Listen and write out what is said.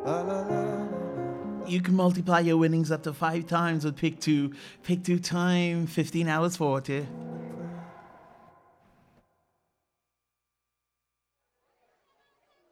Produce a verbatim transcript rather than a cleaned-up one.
You can multiply your winnings up to five times with Pick Two. Pick Two time, fifteen hours forty.